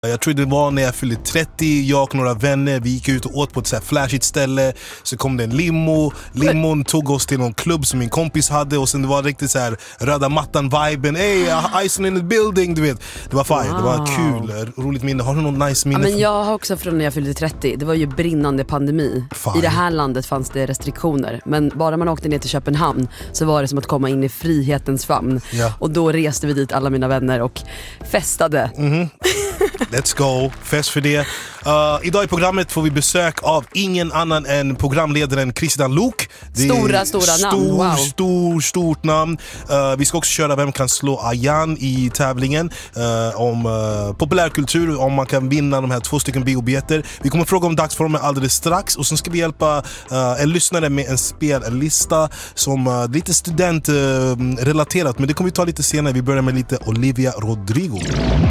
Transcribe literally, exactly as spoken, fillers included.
Jag tror det var när jag fyllde trettio, jag och några vänner, vi gick ut och åt på ett så här flashigt ställe. Så kom det en limo, limon tog oss till någon klubb som min kompis hade. Och sen det var riktigt så här röda mattan-viben. Hey, Ison in the building, du vet. Det var fine, wow. Det var kul, roligt minne. Har du någon nice minne? Ja, men jag har också från när jag fyllde trettio. Det var ju brinnande pandemi. Fine. I det här landet fanns det restriktioner. Men bara man åkte ner till Köpenhamn så var det som att komma in i frihetens famn. Ja. Och då reste vi dit alla mina vänner och festade. Mhm. Let's go, fest för det. uh, Idag i programmet får vi besök av ingen annan än programledaren Christian Luuk. Stora, stora stor, namn, wow. Stor, stort namn. uh, Vi ska också köra Vem kan slå Ayan i tävlingen uh, om uh, populärkultur, om man kan vinna de här två stycken biobiljetter. Vi kommer fråga om dagsformen alldeles strax. Och sen ska vi hjälpa uh, en lyssnare med en spellista som uh, lite studentrelaterat uh, men det kommer vi ta lite senare. Vi börjar med lite Olivia Rodrigo.